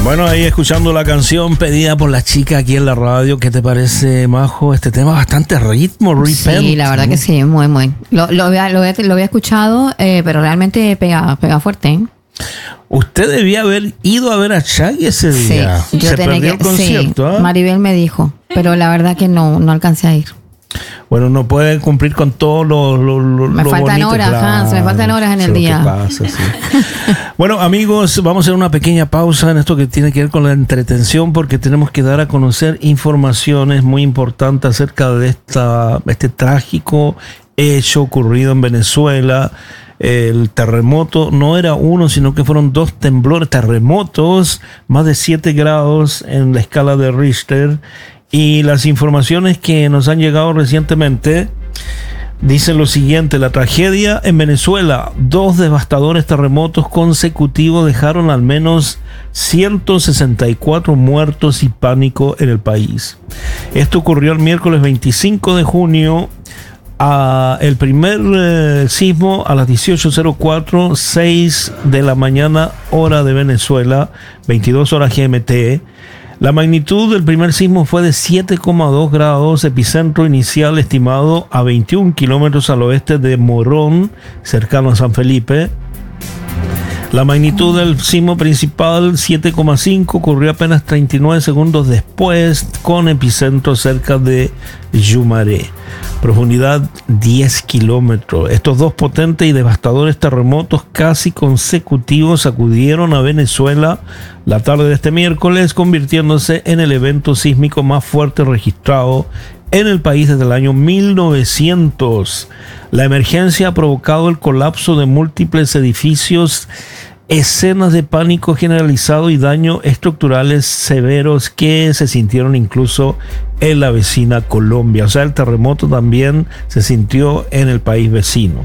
Bueno, ahí escuchando la canción pedida por la chica aquí en la radio. ¿Qué te parece, Majo? Este tema bastante ritmo, Repent. Sí, la verdad que sí, muy. Lo había escuchado, pero realmente pega fuerte, ¿eh? Usted debía haber ido a ver a Shaggy ese día. Sí, se perdió el concierto, sí, Maribel me dijo, pero la verdad que no alcancé a ir. Bueno, no puede cumplir con todo lo me faltan bonito, horas, claro. Hans, me faltan horas en el día. Pasa, sí. Bueno, amigos, vamos a hacer una pequeña pausa en esto que tiene que ver con la entretención, porque tenemos que dar a conocer informaciones muy importantes acerca de este trágico hecho ocurrido en Venezuela. El terremoto no era uno, sino que fueron 2 terremotos, más de 7 grados en la escala de Richter. Y las informaciones que nos han llegado recientemente dicen lo siguiente: la tragedia en Venezuela, 2 devastadores terremotos consecutivos dejaron al menos 164 muertos y pánico en el país. Esto ocurrió el miércoles 25 de junio. El primer sismo a las 18:04, 6 de la mañana, hora de Venezuela, 22 horas GMT. La magnitud del primer sismo fue de 7,2 grados, epicentro inicial estimado a 21 kilómetros al oeste de Morón, cercano a San Felipe. La magnitud del sismo principal, 7,5, ocurrió apenas 39 segundos después, con epicentro cerca de Yumaré. Profundidad 10 kilómetros. Estos 2 potentes y devastadores terremotos casi consecutivos sacudieron a Venezuela la tarde de este miércoles, convirtiéndose en el evento sísmico más fuerte registrado en el país desde el año 1900. La emergencia ha provocado el colapso de múltiples edificios, escenas de pánico generalizado y daños estructurales severos que se sintieron incluso en la vecina Colombia. O sea, el terremoto también se sintió en el país vecino.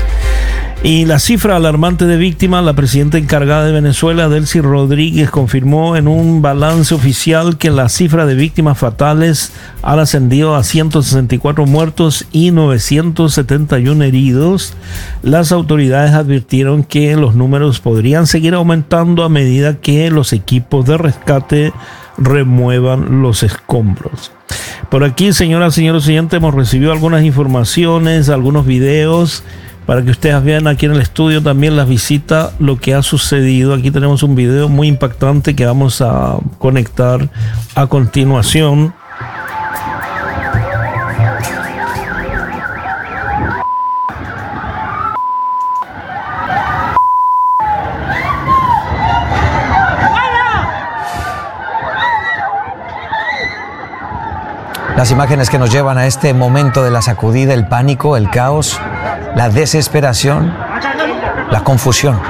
Y la cifra alarmante de víctimas, la presidenta encargada de Venezuela, Delcy Rodríguez, confirmó en un balance oficial que la cifra de víctimas fatales ha ascendido a 164 muertos y 971 heridos. Las autoridades advirtieron que los números podrían seguir aumentando a medida que los equipos de rescate remuevan los escombros. Por aquí, señoras y señores oyentes, hemos recibido algunas informaciones, algunos videos, para que ustedes vean aquí en el estudio también las visitas, lo que ha sucedido. Aquí tenemos un video muy impactante que vamos a conectar a continuación. Las imágenes que nos llevan a este momento de la sacudida, el pánico, el caos, la desesperación, la confusión.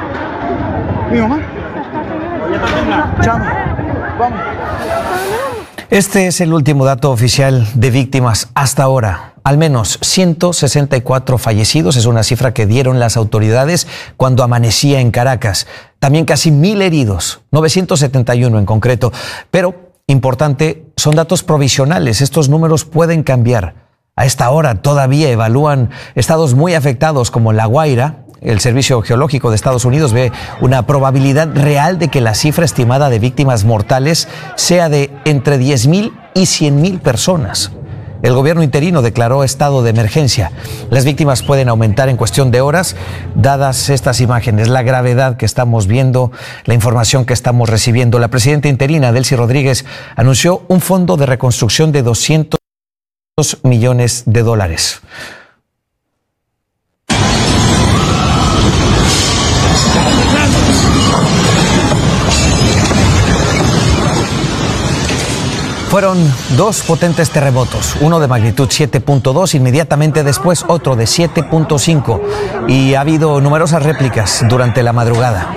Este es el último dato oficial de víctimas hasta ahora. Al menos 164 fallecidos, es una cifra que dieron las autoridades cuando amanecía en Caracas. También casi 1,000 heridos, 971 en concreto. Pero, importante, son datos provisionales. Estos números pueden cambiar. A esta hora todavía evalúan estados muy afectados como La Guaira. El Servicio Geológico de Estados Unidos ve una probabilidad real de que la cifra estimada de víctimas mortales sea de entre 10,000 y 100,000 personas. El gobierno interino declaró estado de emergencia. Las víctimas pueden aumentar en cuestión de horas, dadas estas imágenes, la gravedad que estamos viendo, la información que estamos recibiendo. La presidenta interina, Delcy Rodríguez, anunció un fondo de reconstrucción de $200 millones. Fueron 2 potentes terremotos, uno de magnitud 7.2, inmediatamente después otro de 7.5, y ha habido numerosas réplicas durante la madrugada.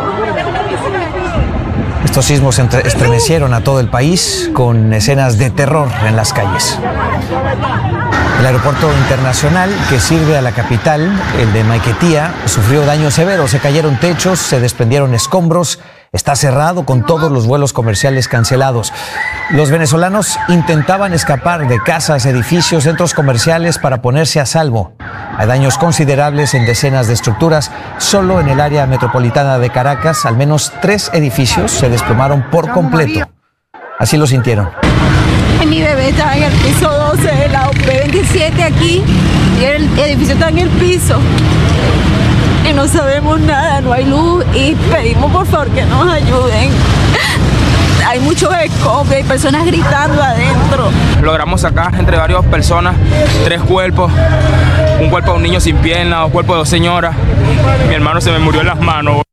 Estos sismos estremecieron a todo el país con escenas de terror en las calles. El aeropuerto internacional que sirve a la capital, el de Maiquetía, sufrió daños severos. Se cayeron techos, se desprendieron escombros está cerrado con todos los vuelos comerciales cancelados. Los venezolanos intentaban escapar de casas, edificios, centros comerciales para ponerse a salvo. Hay daños considerables en decenas de estructuras. Solo en el área metropolitana de Caracas, al menos 3 edificios se desplomaron por completo. Así lo sintieron. Mi bebé estaba en el piso 12 de la UP27 aquí y el edificio está en el piso. Y no sabemos nada, no hay luz y pedimos por favor que nos ayuden. Hay muchos escombros, hay personas gritando adentro. Logramos sacar entre varias personas 3 cuerpos, un cuerpo de un niño sin pierna, 2 cuerpos de 2 señoras. Mi hermano se me murió en las manos.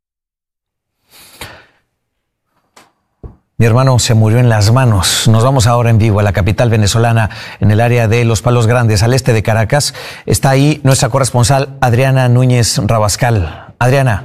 Mi hermano se murió en las manos. Nos vamos ahora en vivo a la capital venezolana, en el área de Los Palos Grandes, al este de Caracas. Está ahí nuestra corresponsal Adriana Núñez Rabascal. Adriana.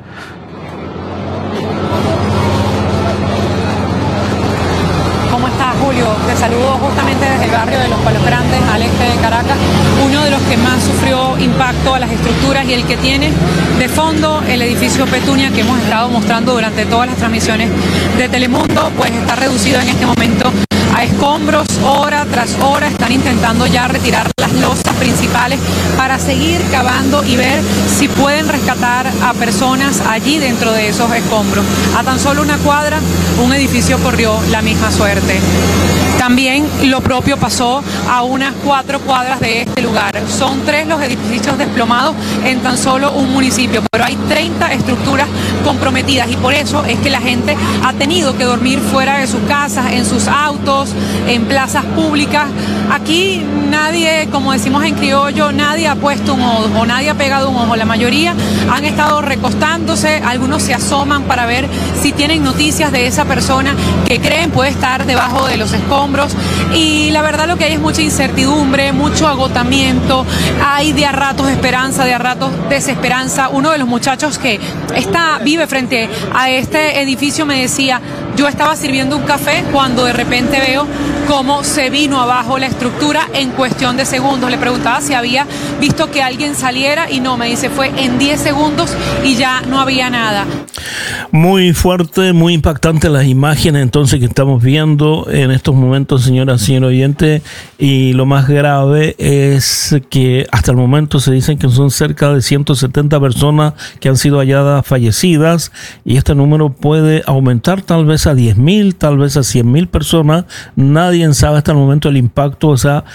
¿Cómo estás, Julio? Te saludo justamente desde el barrio de Los Palos Grandes, al este de Caracas, uno de los que más sufrió impacto a las estructuras y el que tiene de fondo el edificio Petunia que hemos estado mostrando durante todas las transmisiones de Telemundo, pues está reducido en este momento a escombros. Hora tras hora están intentando ya retirar las losas principales para seguir cavando y ver si pueden rescatar a personas allí dentro de esos escombros. A tan solo una cuadra, un edificio corrió la misma suerte. También lo propio pasó a unas 4 cuadras de este lugar. Son 3 los edificios desplomados en tan solo un municipio, pero hay 30 estructuras comprometidas y por eso es que la gente ha tenido que dormir fuera de sus casas, en sus autos, en plazas públicas. Aquí nadie, como decimos en criollo, nadie ha puesto un ojo, nadie ha pegado un ojo. La mayoría han estado recostándose, algunos se asoman para ver si tienen noticias de esa persona que creen puede estar debajo de los escombros. Y la verdad lo que hay es mucha incertidumbre, mucho agotamiento, hay de a ratos esperanza, de a ratos desesperanza. Uno de los muchachos que vive frente a este edificio me decía: yo estaba sirviendo un café cuando de repente veo cómo se vino abajo la estructura en cuestión de segundos. Le preguntaba si había visto que alguien saliera y no, me dice, fue en 10 segundos y ya no había nada. Muy fuerte, muy impactante las imágenes entonces que estamos viendo en estos momentos, señora, señor oyente, y lo más grave es que hasta el momento se dicen que son cerca de 170 personas que han sido halladas fallecidas y este número puede aumentar tal vez a 10.000, tal vez a 100.000 personas. Nadie sabe hasta el momento el impacto, o sea,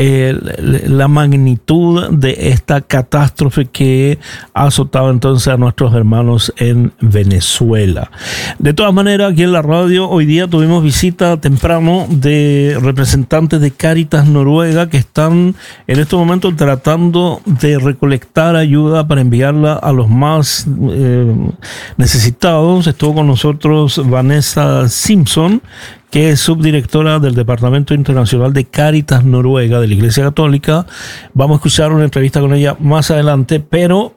la magnitud de esta catástrofe que ha azotado entonces a nuestros hermanos en Venezuela. De todas maneras, aquí en la radio hoy día tuvimos visita temprano de representantes de Cáritas Noruega que están en este momento tratando de recolectar ayuda para enviarla a los más necesitados. Estuvo con nosotros Vanessa Simpson, que es subdirectora del Departamento Internacional de Cáritas Noruega de la Iglesia Católica. Vamos a escuchar una entrevista con ella más adelante, pero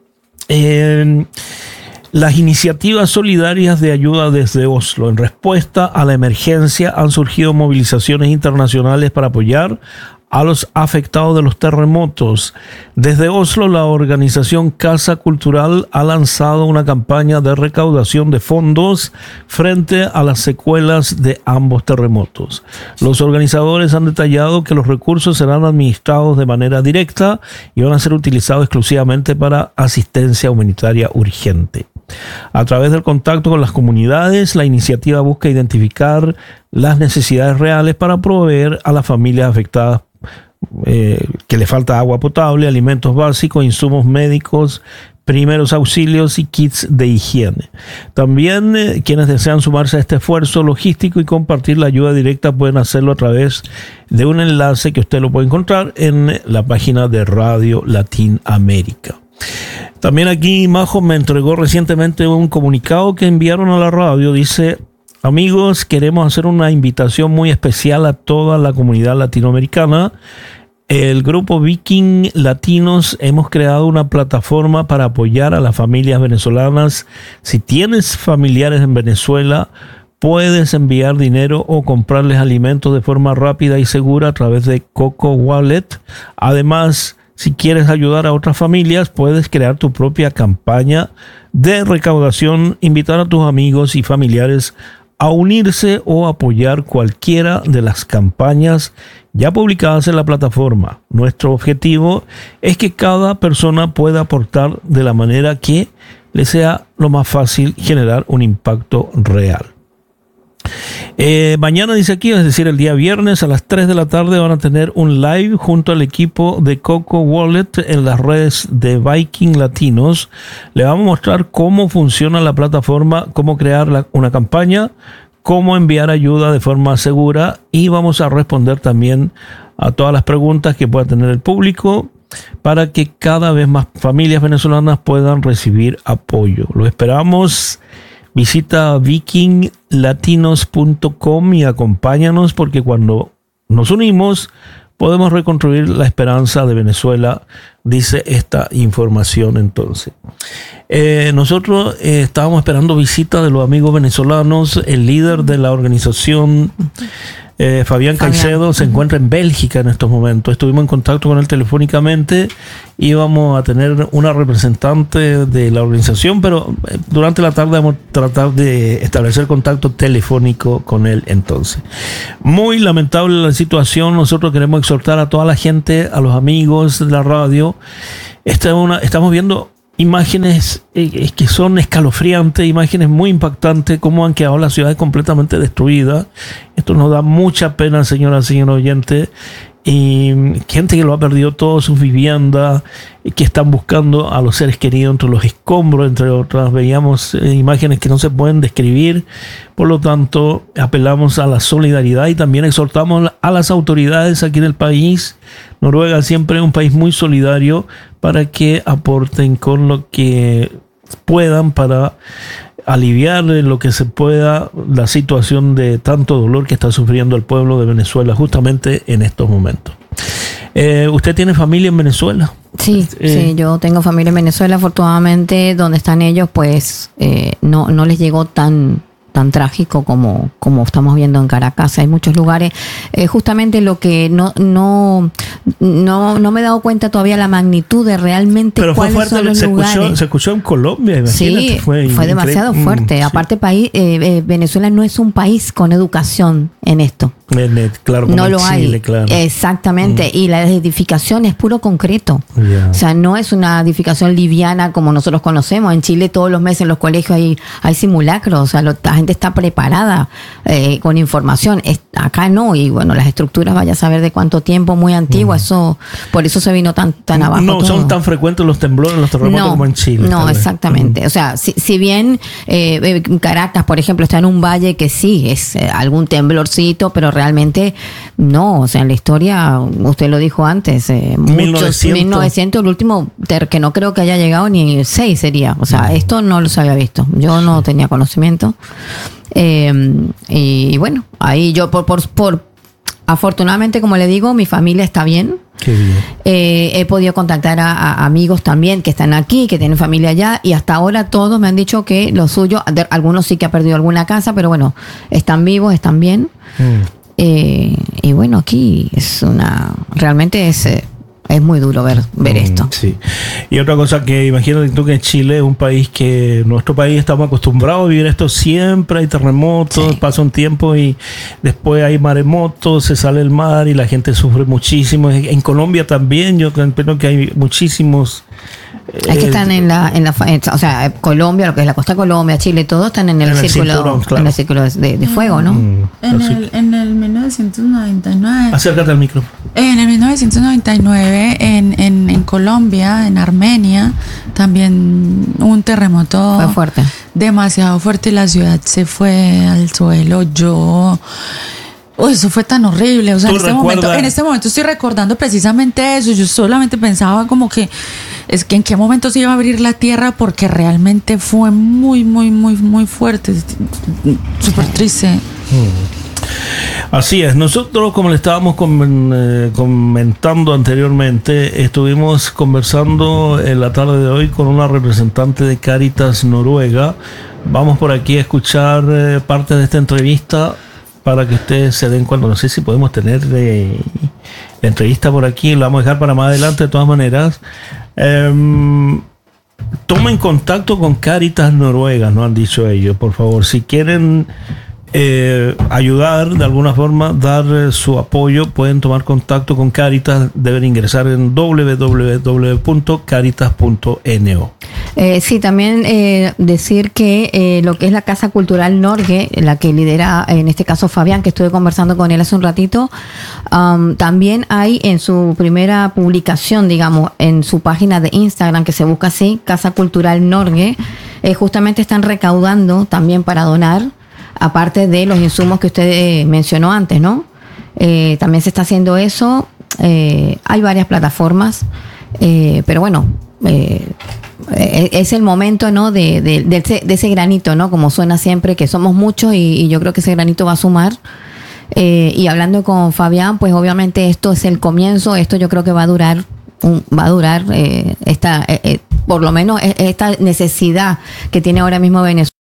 las iniciativas solidarias de ayuda desde Oslo. En respuesta a la emergencia han surgido movilizaciones internacionales para apoyar a los afectados de los terremotos. Desde Oslo, la organización Casa Cultural ha lanzado una campaña de recaudación de fondos frente a las secuelas de ambos terremotos. Los organizadores han detallado que los recursos serán administrados de manera directa y van a ser utilizados exclusivamente para asistencia humanitaria urgente. A través del contacto con las comunidades, la iniciativa busca identificar las necesidades reales para proveer a las familias afectadas que le falta agua potable, alimentos básicos, insumos médicos, primeros auxilios y kits de higiene. También quienes desean sumarse a este esfuerzo logístico y compartir la ayuda directa pueden hacerlo a través de un enlace que usted lo puede encontrar en la página de Radio Latinoamérica. También aquí Majo me entregó recientemente un comunicado que enviaron a la radio. Dice: amigos, queremos hacer una invitación muy especial a toda la comunidad latinoamericana. El grupo Viking Latinos hemos creado una plataforma para apoyar a las familias venezolanas. Si tienes familiares en Venezuela, puedes enviar dinero o comprarles alimentos de forma rápida y segura a través de Coco Wallet. Además, Si quieres ayudar a otras familias, puedes crear tu propia campaña de recaudación, invitar a tus amigos y familiares a unirse o apoyar cualquiera de las campañas ya publicadas en la plataforma. Nuestro objetivo es que cada persona pueda aportar de la manera que le sea lo más fácil generar un impacto real. Mañana, dice aquí, es decir, el día viernes a las 3 de la tarde van a tener un live junto al equipo de Coco Wallet en las redes de Viking Latinos. Le vamos a mostrar cómo funciona la plataforma, cómo crear una campaña, cómo enviar ayuda de forma segura, y vamos a responder también a todas las preguntas que pueda tener el público para que cada vez más familias venezolanas puedan recibir apoyo. Lo esperamos. Visita vikinglatinos.com y acompáñanos, porque cuando nos unimos podemos reconstruir la esperanza de Venezuela, dice esta información. Entonces, nosotros estábamos esperando visita de los amigos venezolanos. El líder de la organización, Fabián Caicedo, se encuentra en Bélgica en estos momentos. Estuvimos en contacto con él telefónicamente. Íbamos a tener una representante de la organización, pero durante la tarde vamos a tratar de establecer contacto telefónico con él. Entonces, muy lamentable la situación. Nosotros queremos exhortar a toda la gente, a los amigos de la radio. Estamos viendo imágenes que son escalofriantes, imágenes muy impactantes, cómo han quedado las ciudades completamente destruidas. Esto nos da mucha pena, señoras y señores oyentes, y gente que lo ha perdido todo, sus viviendas, que están buscando a los seres queridos entre los escombros, entre otras. Veíamos imágenes que no se pueden describir. Por lo tanto, apelamos a la solidaridad y también exhortamos a las autoridades aquí en el país. Noruega siempre es un país muy solidario, para que aporten con lo que puedan para aliviar en lo que se pueda la situación de tanto dolor que está sufriendo el pueblo de Venezuela justamente en estos momentos. ¿Usted tiene familia en Venezuela? Sí, sí, yo tengo familia en Venezuela. Afortunadamente, donde están ellos, pues no les llegó tan trágico como estamos viendo en Caracas. Hay muchos lugares. Justamente lo que no me he dado cuenta todavía la magnitud de realmente. Pero cuáles fue fuerte, son los lugares. Se escuchó en Colombia. Sí, fue demasiado fuerte. Aparte, Venezuela no es un país con educación en esto. Claro, como no lo Chile, hay. Claro. Exactamente. Y la edificación es puro concreto. Yeah. O sea, no es una edificación liviana como nosotros conocemos. En Chile todos los meses en los colegios hay simulacros. O sea, la gente está preparada con información. Acá no. Y bueno, las estructuras, vaya a saber de cuánto tiempo, muy antiguas. Por eso se vino tan abajo. No todo. Son tan frecuentes los temblores, los terremotos como en Chile. No, exactamente. O sea, si bien Caracas, por ejemplo, está en un valle que sí es algún temblorcito, pero realmente no. O sea, en la historia, usted lo dijo antes, 1900, el último que no creo que haya llegado ni 6 sería. O sea, esto no los había visto. Yo no tenía conocimiento. Y bueno, ahí yo por afortunadamente, como le digo, mi familia está bien. Qué bien. He podido contactar a amigos también que están aquí, que tienen familia allá, y hasta ahora todos me han dicho que lo suyo, algunos sí que ha perdido alguna casa, pero bueno, están vivos, están bien. Y bueno, aquí realmente es muy duro ver esto. Sí. Y otra cosa que imagínate tú, que Chile es un país que nuestro país estamos acostumbrados a vivir esto siempre. Hay terremotos, sí. Pasa un tiempo y después hay maremotos, se sale el mar y la gente sufre muchísimo. En Colombia también, yo creo que hay muchísimos. Es que están o sea, Colombia, lo que es la costa de Colombia, Chile, todos están en el círculo, cinturón, claro. En el círculo de fuego, ¿no? En el 1999. Acércate al micrófono. En el 1999, en Colombia, en Armenia, también un terremoto. Fue fuerte. Demasiado fuerte, la ciudad se fue al suelo. Eso fue tan horrible. O sea, en este momento estoy recordando precisamente eso. Yo solamente pensaba como que es que en qué momento se iba a abrir la tierra, porque realmente fue muy, muy, muy, muy fuerte. Súper triste. Así es. Nosotros, como le estábamos comentando anteriormente, estuvimos conversando en la tarde de hoy con una representante de Cáritas Noruega. Vamos por aquí a escuchar parte de esta entrevista para que ustedes se den cuenta. No sé si podemos tener la entrevista por aquí, la vamos a dejar para más adelante de todas maneras. Tomen contacto con Cáritas Noruega, nos han dicho ellos, por favor, si quieren ayudar de alguna forma, dar su apoyo, pueden tomar contacto con Cáritas, deben ingresar en www.caritas.no. Sí, también decir que lo que es la Casa Cultural Norge, la que lidera en este caso Fabián, que estuve conversando con él hace un ratito, también hay en su primera publicación, digamos, en su página de Instagram, que se busca así, Casa Cultural Norge, justamente están recaudando también para donar, aparte de los insumos que usted mencionó antes, ¿no? También se está haciendo eso. Hay varias plataformas, pero bueno, es el momento, ¿no? de ese granito, ¿no? Como suena siempre, que somos muchos y yo creo que ese granito va a sumar. Y hablando con Fabián, pues obviamente esto es el comienzo. Esto yo creo que va a durar por lo menos esta necesidad que tiene ahora mismo Venezuela.